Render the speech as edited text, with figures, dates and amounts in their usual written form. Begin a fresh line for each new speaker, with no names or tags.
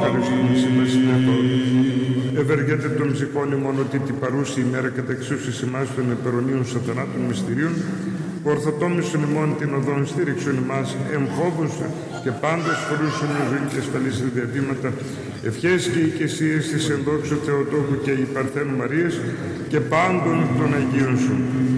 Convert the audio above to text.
ευχαριστούμε σύμβαση νεφόρου. Ευεργέτε των ψυχών ημών ότι την παρούση ημέρα κατά εξούσης ημάς των επερωνίων σατανάτων μυστηρίων, που ορθοτόμησον ημών την οδόν στήριξον ημάς, εμφόβους και πάντως φορούσον ζωή και ασφαλείς διαβήματα, ευχές και οικεσίες της ενδόξου Θεοτόκου και η Παρθένου Μαρίας και πάντων των Αγίων σου.